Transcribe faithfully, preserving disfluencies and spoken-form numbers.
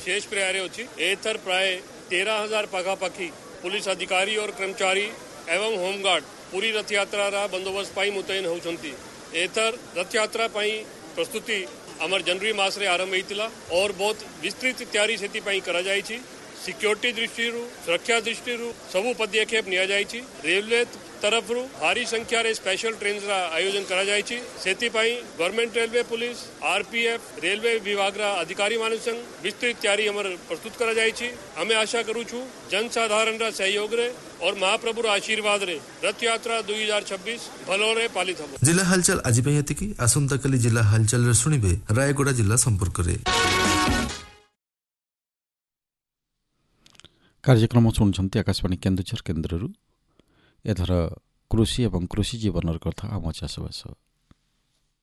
शेष प्रयारे अच्छी एथर प्राय तेरह हजार पाखापाखी पुलिस अधिकारी और कर्मचारी एवं होमगार्ड पूरी रथ यात्रा बंदोबस्त पाई मुतयन होती। एथर रथ यात्रा प्रस्तुति आमर जनवरी मास रे आरंभ होता और बहुत विस्तृत तैयारी से करा जायछि। सिक्योरिटी दृष्टि सुरक्षा दृष्टि सबू पदक्षेप निया जायछि। रेलवे तरफ भारी संख्या रे स्पेशल ट्रेन आयोजन करा जायछि। सेति पई government railway police RPF railway विभाग रा अधिकारी मान संग विस्तृत तैयारी हमर प्रस्तुत करा जायछि। हमें आशा करू छु जनसाधारण रा सहयोग रे और महाप्रभु रा आशीर्वाद रे रथ यात्रा दुई हजार छब्बीस भलोरे पालित हबो। जिला हालचाल आज पई एतिकी। आसंता काली जिला हालचाल रे सुनिबे रायगड़ा जिला संपर्क रे। कार्यक्रम शुणुंट आकाशवाणी केन्दुझर केन्द्र एथर कृषि एवं कृषि जीवन कथा आम चाषबास।